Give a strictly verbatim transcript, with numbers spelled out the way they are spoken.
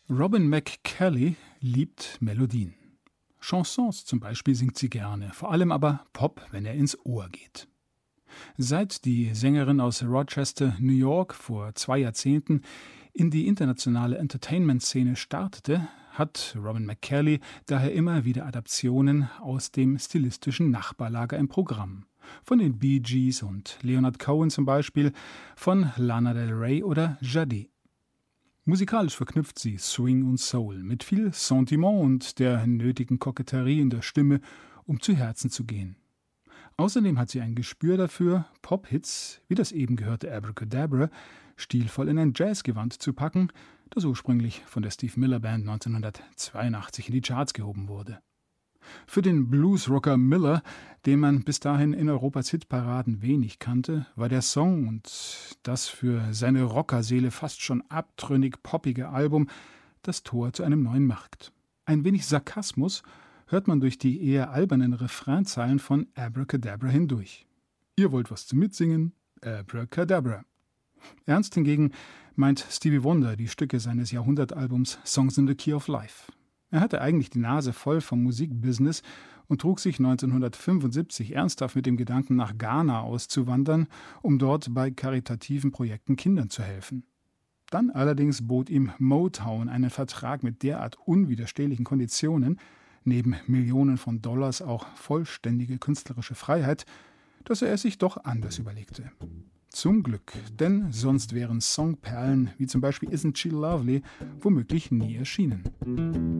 Robin McKelly liebt Melodien. Chansons zum Beispiel singt sie gerne, vor allem aber Pop, wenn er ins Ohr geht. Seit die Sängerin aus Rochester, New York, vor zwei Jahrzehnten in die internationale Entertainment-Szene startete, hat Robin McKelly daher immer wieder Adaptionen aus dem stilistischen Nachbarlager im Programm. Von den Bee Gees und Leonard Cohen zum Beispiel, von Lana Del Rey oder Sade. Musikalisch verknüpft sie Swing und Soul mit viel Sentiment und der nötigen Koketterie in der Stimme, um zu Herzen zu gehen. Außerdem hat sie ein Gespür dafür, Pop-Hits, wie das eben gehörte Abracadabra, stilvoll in ein Jazzgewand zu packen, das ursprünglich von der Steve Miller Band neunzehnhundertzweiundachtzig in die Charts gehoben wurde. Für den Bluesrocker Miller, den man bis dahin in Europas Hitparaden wenig kannte, war der Song und das für seine Rockerseele fast schon abtrünnig poppige Album das Tor zu einem neuen Markt. Ein wenig Sarkasmus hört man durch die eher albernen Refrainzeilen von Abracadabra hindurch. Ihr wollt was zum Mitsingen? Abracadabra. Ernst hingegen meint Stevie Wonder die Stücke seines Jahrhundertalbums Songs in the Key of Life. Er hatte eigentlich die Nase voll vom Musikbusiness und trug sich neunzehnhundertfünfundsiebzig ernsthaft mit dem Gedanken, nach Ghana auszuwandern, um dort bei karitativen Projekten Kindern zu helfen. Dann allerdings bot ihm Motown einen Vertrag mit derart unwiderstehlichen Konditionen, neben Millionen von Dollars auch vollständige künstlerische Freiheit, dass er es sich doch anders überlegte. Zum Glück, denn sonst wären Songperlen wie zum Beispiel Isn't She Lovely womöglich nie erschienen.